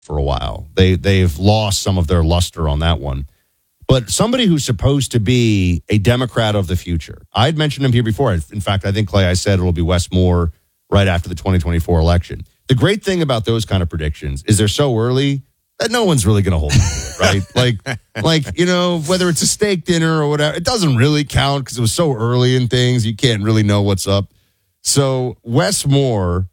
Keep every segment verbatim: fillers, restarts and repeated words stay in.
for a while. They, they've lost some of their luster on that one. But somebody who's supposed to be a Democrat of the future. I had mentioned him here before. In fact, I think, Clay, I said it'll be Wes Moore right after the twenty twenty-four election. The great thing about those kind of predictions is they're so early that no one's really going to hold on to it, right? like, like, you know, whether it's a steak dinner or whatever, it doesn't really count because it was so early in things. You can't really know what's up. So Wes Moore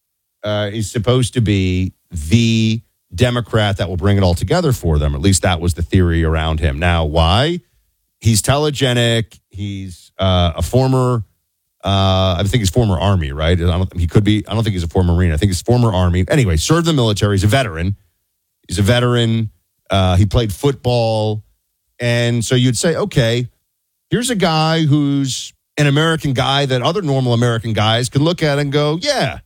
uh, is supposed to be the Democrat that will bring it all together for them. At least that was the theory around him. Now, why? He's telegenic. He's uh, a former, uh, I think he's former Army, right? I don't, he could be, I don't think he's a former Marine. I think he's former Army. Anyway, served the military. He's a veteran. He's a veteran. Uh, he played football. And so you'd say, okay, here's a guy who's an American guy that other normal American guys can look at and go, yeah,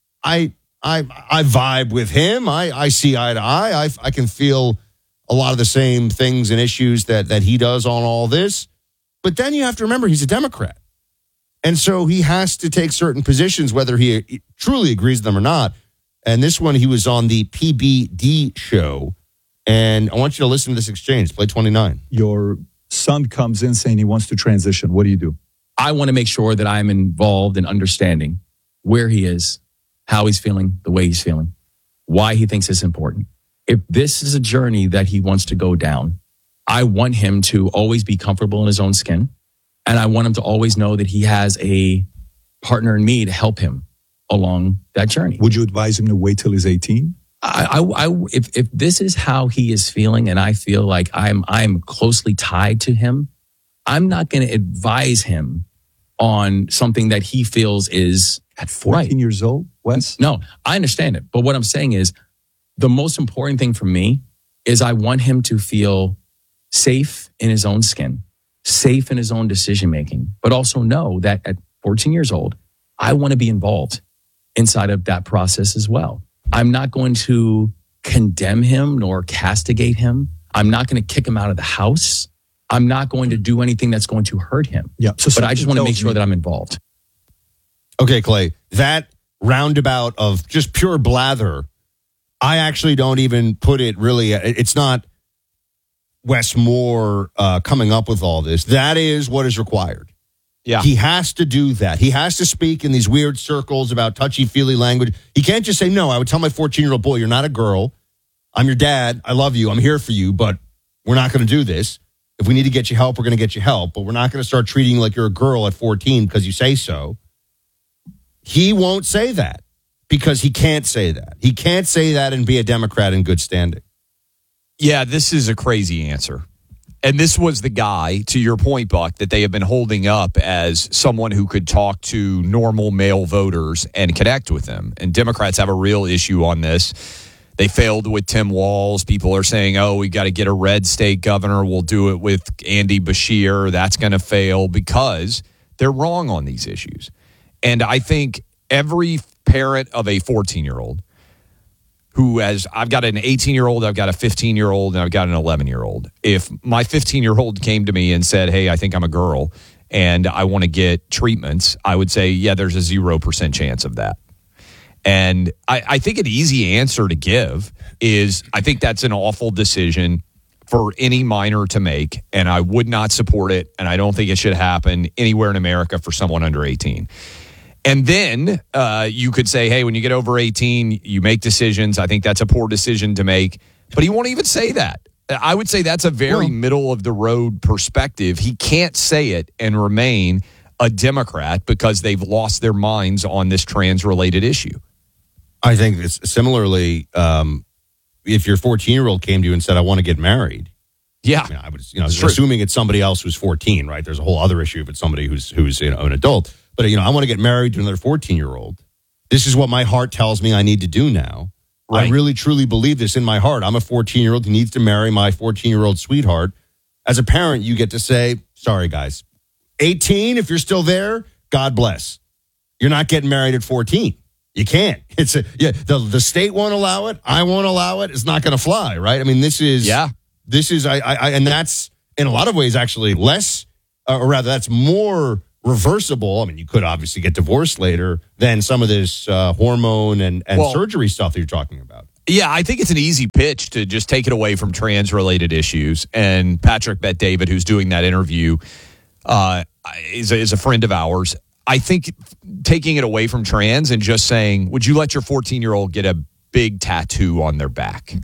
I, I I vibe with him. I, I see eye to eye. I, I can feel a lot of the same things and issues that, that he does on all this. But then you have to remember he's a Democrat. And so he has to take certain positions, whether he truly agrees with them or not. And this one, he was on the P B D show. And I want you to listen to this exchange. Play twenty-nine. Your son comes in saying he wants to transition. What do you do? I want to make sure that I'm involved in understanding where he is, how he's feeling, the way he's feeling, why he thinks it's important. If this is a journey that he wants to go down, I want him to always be comfortable in his own skin. And I want him to always know that he has a partner in me to help him along that journey. Would you advise him to wait till he's eighteen? I, I, I, if, if this is how he is feeling and I feel like I'm, I'm closely tied to him, I'm not going to advise him on something that he feels is at fourteen right. years old, Wes? No, I understand it. But what I'm saying is the most important thing for me is I want him to feel safe in his own skin, safe in his own decision making, but also know that at fourteen years old, I want to be involved inside of that process as well. I'm not going to condemn him nor castigate him. I'm not going to kick him out of the house. I'm not going to do anything that's going to hurt him. Yeah. So but I just want to make sure me- that I'm involved. Okay, Clay, that roundabout of just pure blather, I actually don't even put it really, it's not Wes Moore uh, coming up with all this. That is what is required. Yeah. He has to do that. He has to speak in these weird circles about touchy-feely language. He can't just say, no, I would tell my fourteen-year-old boy, you're not a girl. I'm your dad. I love you. I'm here for you, but we're not going to do this. If we need to get you help, we're going to get you help, but we're not going to start treating you like you're a girl at fourteen because you say so. He won't say that because he can't say that. He can't say that and be a Democrat in good standing. Yeah, this is a crazy answer. And this was the guy, to your point, Buck, that they have been holding up as someone who could talk to normal male voters and connect with them. And Democrats have a real issue on this. They failed with Tim Walz. People are saying, oh, we got to get a red state governor. We'll do it with Andy Beshear. That's going to fail because they're wrong on these issues. And I think every parent of a fourteen-year-old who has, I've got an eighteen-year-old, I've got a fifteen-year-old, and I've got an eleven-year-old. If my fifteen-year-old came to me and said, hey, I think I'm a girl and I want to get treatments, I would say, yeah, there's a zero percent chance of that. And I, I think an easy answer to give is I think that's an awful decision for any minor to make, and I would not support it, and I don't think it should happen anywhere in America for someone under eighteen. And then uh, you could say, hey, when you get over eighteen, you make decisions. I think that's a poor decision to make. But he won't even say that. I would say that's a very well, middle-of-the-road perspective. He can't say it and remain a Democrat because they've lost their minds on this trans-related issue. I think it's similarly, um, if your fourteen-year-old came to you and said, I want to get married. Yeah. I mean, I was, you know, assuming it's somebody else who's fourteen, right? There's a whole other issue if it's somebody who's, who's you know, an adult. But, you know, I want to get married to another fourteen-year-old. This is what my heart tells me I need to do now. Right. I really, truly believe this in my heart. I'm a fourteen-year-old who needs to marry my fourteen-year-old sweetheart. As a parent, you get to say, sorry, guys, eighteen, if you're still there, God bless. You're not getting married at fourteen. You can't. It's a, yeah, the, the state won't allow it. I won't allow it. It's not going to fly, right? I mean, this is, yeah. This is, I, I, and that's in a lot of ways actually less, uh, or rather, that's more reversible. I mean, you could obviously get divorced later than some of this uh, hormone and, and well, surgery stuff that you're talking about. Yeah, I think it's an easy pitch to just take it away from trans-related issues. And Patrick Bet-David, who's doing that interview, uh, is, a, is a friend of ours. I think taking it away from trans and just saying, would you let your fourteen-year-old get a big tattoo on their back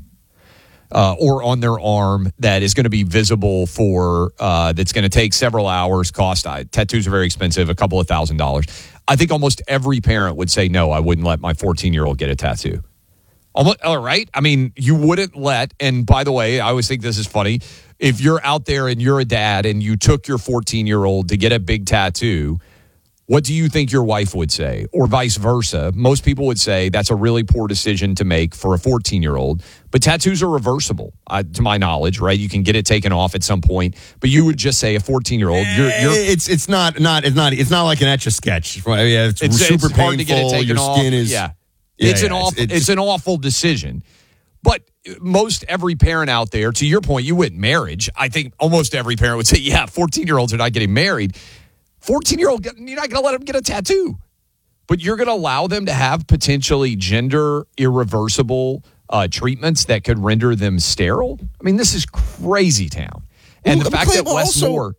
uh, or on their arm that is going to be visible for, uh, that's going to take several hours, cost, uh, tattoos are very expensive, a couple of thousand dollars. I think almost every parent would say, no, I wouldn't let my fourteen-year-old get a tattoo. Almost, all right. I mean, you wouldn't let, and by the way, I always think this is funny. If you're out there and you're a dad and you took your fourteen-year-old to get a big tattoo, what do you think your wife would say? Or vice versa. Most people would say that's a really poor decision to make for a fourteen-year-old. But tattoos are reversible, uh, to my knowledge, right? You can get it taken off at some point. But you would just say a fourteen-year-old. You're, you're, it's it's not not it's not it's not like an Etch-a-Sketch. Right? Yeah, it's, it's super it's painful. Hard to get it taken your off. skin is yeah. yeah it's yeah, an awful. It's, it's an awful decision. But most every parent out there, to your point, you went marriage. I think almost every parent would say, yeah, fourteen-year-olds are not getting married. fourteen-year-old, you're not going to let them get a tattoo. But you're going to allow them to have potentially gender irreversible uh, treatments that could render them sterile? I mean, this is crazy town. And well, the fact that also, Wes Moore...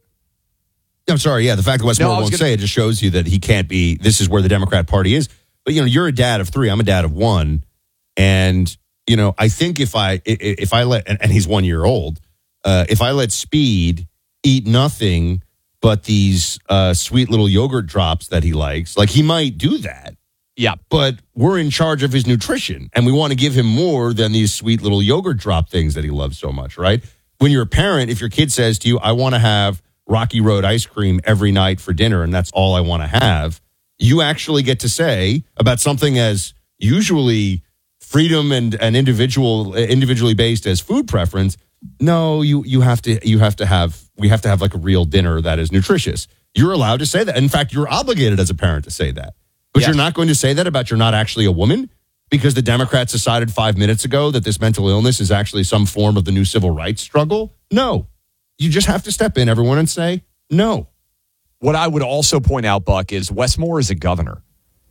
I'm sorry, yeah, the fact that Wes No, Moore I was won't gonna- say it just shows you that he can't be, this is where the Democrat Party is. But, you know, you're a dad of three. I'm a dad of one. And, you know, I think if I, if I let, and, and he's one year old, uh, if I let Speed eat nothing but these uh, sweet little yogurt drops that he likes, like he might do that. Yeah. But we're in charge of his nutrition, and we want to give him more than these sweet little yogurt drop things that he loves so much, right? When you're a parent, if your kid says to you, I want to have Rocky Road ice cream every night for dinner, and that's all I want to have, you actually get to say about something as usually freedom and, and individual individually based as food preference, no, you you have to you have to have we have to have like a real dinner that is nutritious. You're allowed to say that. In fact, you're obligated as a parent to say that. But Yeah. you're not going to say that about you're not actually a woman because the Democrats decided five minutes ago that this mental illness is actually some form of the new civil rights struggle. No, you just have to step in, everyone, and say no. What I would also point out, Buck, is Wes Moore is a governor.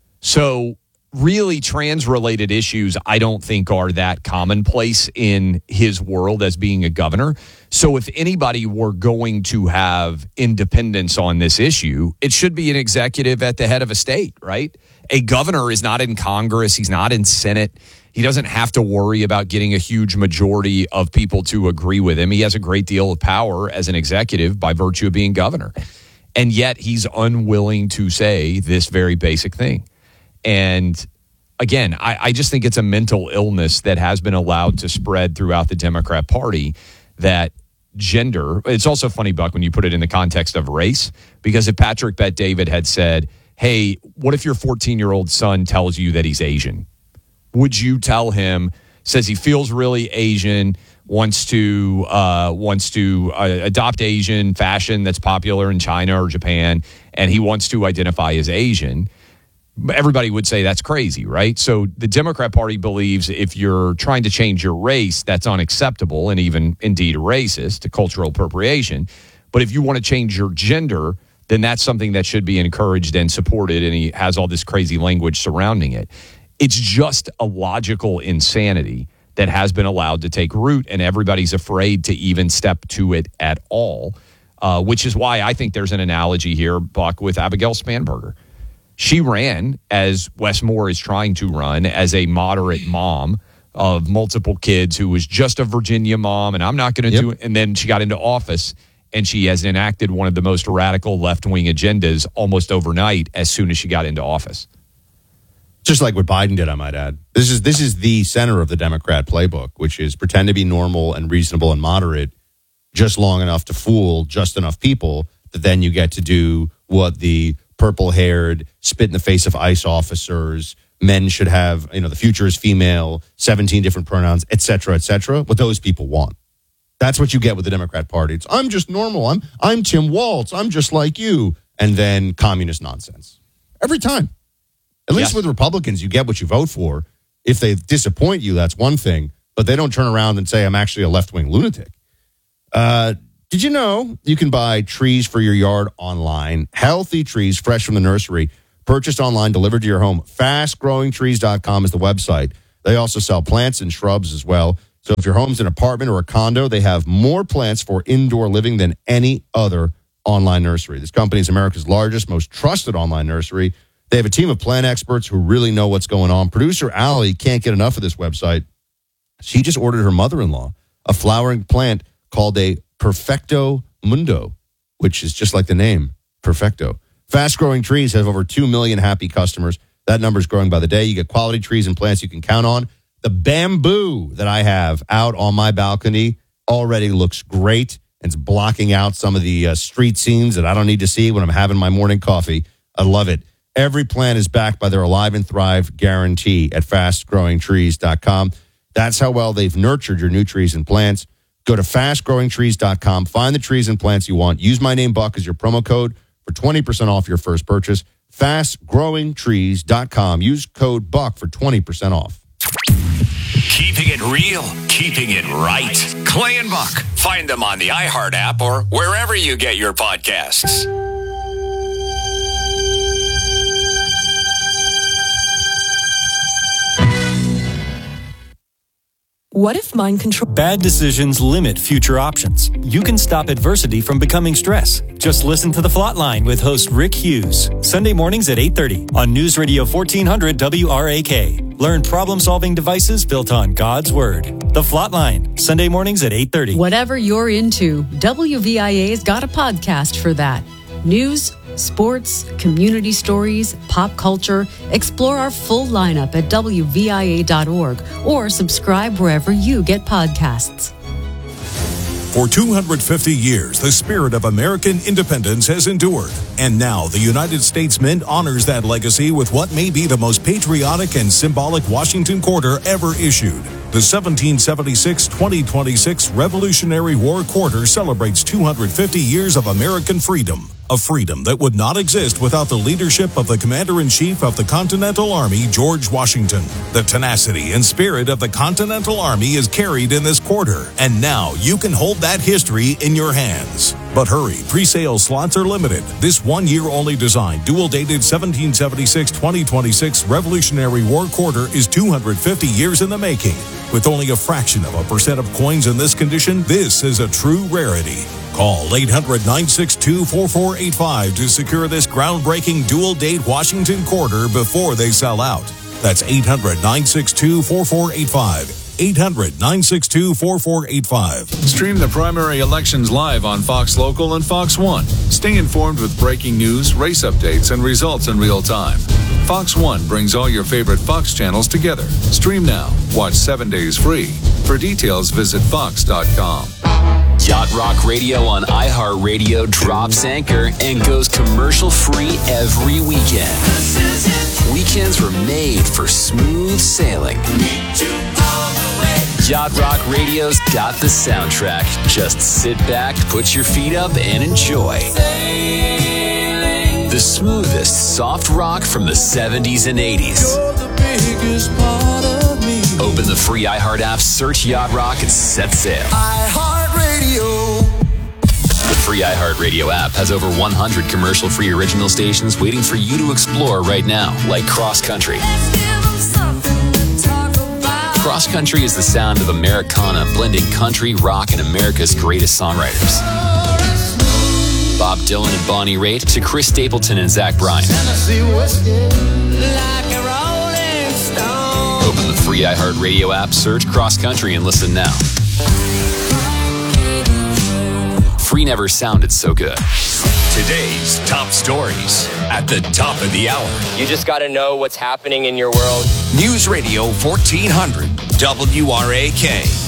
So really trans-related issues I don't think are that commonplace in his world as being a governor. So if anybody were going to have independence on this issue, it should be an executive at the head of a state, right? A governor is not in Congress. He's not in Senate. He doesn't have to worry about getting a huge majority of people to agree with him. He has a great deal of power as an executive by virtue of being governor. And yet he's unwilling to say this very basic thing. And again, I, I just think it's a mental illness that has been allowed to spread throughout the Democrat Party that gender, it's also funny, Buck, when you put it in the context of race, because if Patrick Bet-David had said, hey, what if your fourteen-year-old son tells you that he's Asian? Would you tell him, says he feels really Asian, wants to uh, wants to uh, adopt Asian fashion that's popular in China or Japan, and he wants to identify as Asian? Everybody would say that's crazy, right? So the Democrat Party believes if you're trying to change your race, that's unacceptable and even indeed racist, to cultural appropriation. But if you want to change your gender, then that's something that should be encouraged and supported, and he has all this crazy language surrounding it. It's just a logical insanity that has been allowed to take root, and everybody's afraid to even step to it at all, uh, which is why I think there's an analogy here, Buck, with Abigail Spanberger. She ran, as Wes Moore is trying to run, as a moderate mom of multiple kids who was just a Virginia mom, and I'm not going to Yep. do it. And then she got into office, and she has enacted one of the most radical left-wing agendas almost overnight as soon as she got into office. Just like what Biden did, I might add. This is this is the center of the Democrat playbook, which is pretend to be normal and reasonable and moderate just long enough to fool just enough people that then you get to do what the purple-haired, spit-in-the-face of ICE officers, men should have, you know, the future is female, seventeen different pronouns, et cetera, et cetera, what those people want. That's what you get with the Democrat Party. It's, I'm just normal. I'm I'm Tim Walz. I'm just like you. And then communist nonsense. Every time. At least Yes. with Republicans, you get what you vote for. If they disappoint you, that's one thing. But they don't turn around and say, I'm actually a left-wing lunatic. Uh, did you know you can buy trees for your yard online? Healthy trees, fresh from the nursery, purchased online, delivered to your home. fast growing trees dot com is the website. They also sell plants and shrubs as well. So if your home's an apartment or a condo, they have more plants for indoor living than any other online nursery. This company is America's largest, most trusted online nursery. They have a team of plant experts who really know what's going on. Producer Allie can't get enough of this website. She just ordered her mother-in-law a flowering plant called a Perfecto Mundo, which is just like the name, Perfecto. Fast-growing trees have over two million happy customers. That number is growing by the day. You get quality trees and plants you can count on. The bamboo that I have out on my balcony already looks great. It's blocking out some of the uh, street scenes that I don't need to see when I'm having my morning coffee. I love it. Every plant is backed by their Alive and Thrive guarantee at fast growing trees dot com. That's how well they've nurtured your new trees and plants. Go to fast growing trees dot com. Find the trees and plants you want. Use my name, Buck, as your promo code for twenty percent off your first purchase. fast growing trees dot com. Use code BUCK for twenty percent off. Keeping it real, keeping it right. Clay and Buck. Find them on the iHeart app or wherever you get your podcasts. What if mind control? Bad decisions limit future options. You can stop adversity from becoming stress. Just listen to The Flatline with host Rick Hughes. Sunday mornings at eight thirty on News Radio fourteen hundred W R A K. Learn problem-solving devices built on God's Word. The Flatline, Sunday mornings at eight thirty. Whatever you're into, W V I A's got a podcast for that. News, sports, community stories, pop culture. Explore our full lineup at W V I A dot org or subscribe wherever you get podcasts. For two hundred fifty years, the spirit of American independence has endured. And now the United States Mint honors that legacy with what may be the most patriotic and symbolic Washington Quarter ever issued. The seventeen seventy-six twenty twenty-six Revolutionary War Quarter celebrates two hundred fifty years of American freedom. A freedom that would not exist without the leadership of the Commander-in-Chief of the Continental Army, George Washington. The tenacity and spirit of the Continental Army is carried in this quarter, and now you can hold that history in your hands. But hurry, pre-sale slots are limited. This one-year-only design, dual-dated seventeen seventy-six twenty twenty-six Revolutionary War Quarter is two hundred fifty years in the making. With only a fraction of a percent of coins in this condition, this is a true rarity. Call eight hundred nine six two four four eight five to secure this groundbreaking dual-date Washington Quarter before they sell out. That's eight hundred nine six two four four eight five. eight hundred nine six two four four eight five. Stream the primary elections live on Fox Local and Fox One. Stay informed with breaking news, race updates, and results in real time. Fox One brings all your favorite Fox channels together. Stream now. Watch seven days free. For details, visit fox dot com. Yacht Rock Radio on iHeartRadio drops anchor and goes commercial-free every weekend. Weekends were made for smooth sailing. Yacht Rock Radio's got the soundtrack. Just sit back, put your feet up, and enjoy. The smoothest soft rock from the seventies and eighties. Open the free iHeart app, search Yacht Rock, and set sail. iHeartRadio. The free iHeartRadio app has over one hundred commercial-free original stations waiting for you to explore right now, like Cross Country. Cross Country is the sound of Americana, blending country, rock, and America's greatest songwriters. Bob Dylan and Bonnie Raitt to Chris Stapleton and Zach Bryan. Open the free iHeartRadio app, search Cross Country, and listen now. Free never sounded so good. Today's top stories at the top of the hour. You just got to know what's happening in your world. News Radio fourteen hundred W R A K.